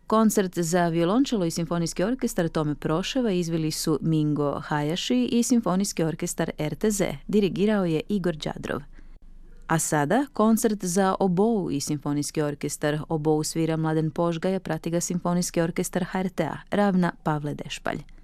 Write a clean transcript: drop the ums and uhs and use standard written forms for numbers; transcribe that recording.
Koncert za violončelo i simfonijski orkestar Tome Proševa izveli su Mingo Hayashi i simfonijski orkestar RTZ, dirigirao je Igor Đadrov. A sada koncert za obou i simfonijski orkestar. Obou svira Mladen Požgaja, prati ga simfonijski orkestar HRT-a, ravna Pavle Dešpalj.